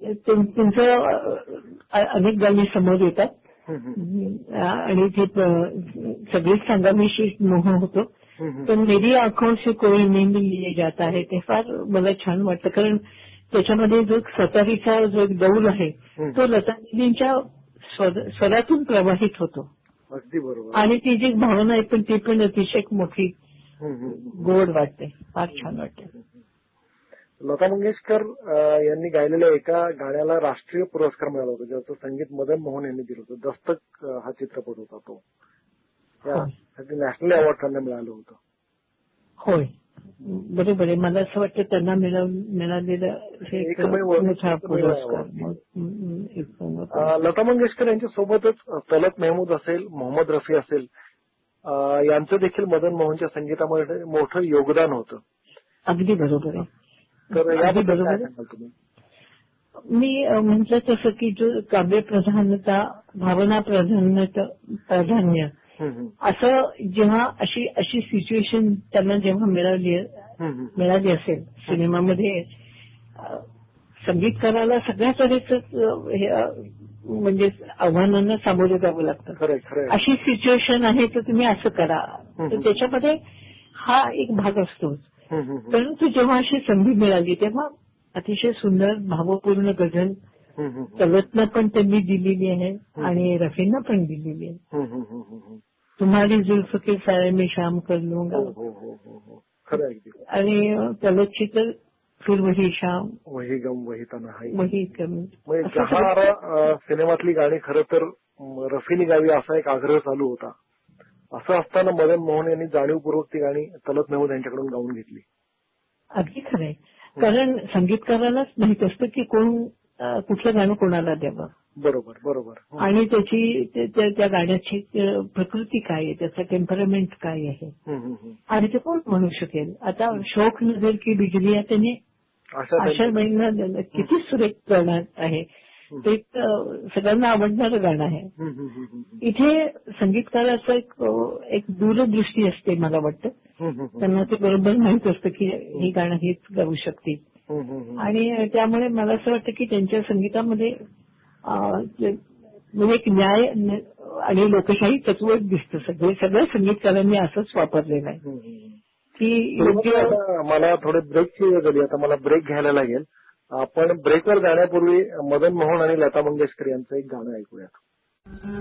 त्यांचं अनेक गाणी समोर येतात आणि ते सगळीच सांगावीशी मोह होतो. पण मेरी आंखों से कोई नींद लिए जाता है ते फार मला छान वाटतं, कारण त्याच्यामध्ये जो सतारीचा जो एक डौल आहे तो लता दीदींच्या स्वरातून प्रवाहित होतो. अगदी बरोबर. आणि ती जी भावना आहे पण ती पण अतिशय मोठी गोड वाटते, फार छान वाटते. लता मंगेशकर यांनी गायलेल्या एका गाण्याला राष्ट्रीय पुरस्कार मिळाला होता, ज्याचं संगीत मदन मोहन यांनी दिलं होतं. दस्तक हा चित्रपट होता तो. त्यासाठी नॅशनल अवॉर्ड त्यांना मिळालं होतं. होय, बरोबर आहे. मला असं वाटतं त्यांना मिळालेला मोठा पुरस्कार. लता मंगेशकर यांच्या सोबतच तलत महमूद असेल, मोहम्मद रफी असेल, यांचं देखील मदन मोहनच्या संगीतामध्ये मोठं योगदान होतं. अगदी बरोबर आहे. तर याबद्दल काय सांगाल तुम्ही? मी म्हटलं तसं की जो काव्यप्रधानता, भावना प्राधान्य असं जेव्हा अशी सिच्युएशन त्यांना जेव्हा मिळाली असेल सिनेमामध्ये, संगीतकाराला सगळ्या तऱ्हेच म्हणजे आव्हानांना सामोरे जावं लागतं. अशी सिच्युएशन आहे तर तुम्ही असं करा, तर त्याच्यामध्ये हा एक भाग असतोच. परंतु जेव्हा अशी संधी मिळाली तेव्हा अतिशय सुंदर भावपूर्ण गझल तलतनं पण त्यांनी दिलेली आहे आणि रफींना पण दिलेली आहे. तुम्हारी जुल्फ के साये में शाम कर लूंगा, आणि तलतची तर फिर वही शाम वही गम वही तन्हाई वही कमी. सिनेमातली गाणी खरं तर रफीने गावी असा एक आग्रह चालू होता. असं असताना मदन मोहन यांनी जाणीवपूर्वक ती गाणी तलत महमूद यांच्याकडून गाऊन घेतली. अगदी खरंय, कारण संगीतकारालाच माहित असतं की कुठलं गाणं कोणाला द्यावं. बरोबर बरोबर. आणि त्या गाण्याची प्रकृती काय आहे, त्याचं टेम्परमेंट काय आहे आणि ते कोण म्हणू शकेल. आता शौक नजर की बिजलिया त्यांनी आशा महिना किती सुरेख गाणं आहे, ते सगळ्यांना आवडणारं गाणं आहे. इथे संगीतकाराचं एक दूरदृष्टी असते मला वाटतं. त्यांना ते बरोबर माहित असतं की ही गाणं हीच गाऊ शकते, आणि त्यामुळे मला असं वाटतं की त्यांच्या संगीतामध्ये म्हणजे एक न्याय आणि लोकशाही तत्व दिसतं. सगळ्या संगीतकारांनी असंच वापरलेलं आहे की योग्य. मला थोडे ब्रेकची वेळ झाली, आता मला ब्रेक घ्यायला लागेल. आपण ब्रेकवर जाण्यापूर्वी मदन मोहन आणि लता मंगेशकर यांचं एक गाणं ऐकूयात.